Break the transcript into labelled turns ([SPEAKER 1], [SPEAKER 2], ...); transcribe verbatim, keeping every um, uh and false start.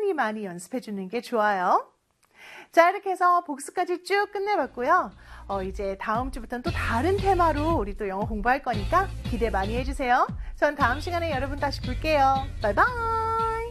[SPEAKER 1] 많이 많이 연습해 주는 게 좋아요. 자, 이렇게 해서 복습까지 쭉 끝내봤고요. 어, 이제 다음 주부터는 또 다른 테마로 우리 또 영어 공부할 거니까 기대 많이 해주세요. 전 다음 시간에 여러분 다시 볼게요. 바이바이.